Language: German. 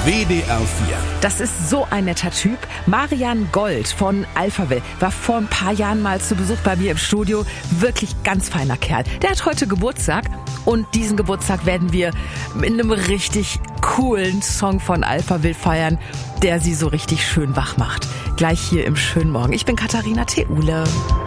WDR 4. Das ist so ein netter Typ. Marian Gold von Alphaville war vor ein paar Jahren mal zu Besuch bei mir im Studio. Wirklich ganz feiner Kerl. Der hat heute Geburtstag und diesen Geburtstag werden wir mit einem richtig coolen Song von Alphaville feiern, der sie so richtig schön wach macht. Gleich hier im schönen Morgen. Ich bin Katharina Theule.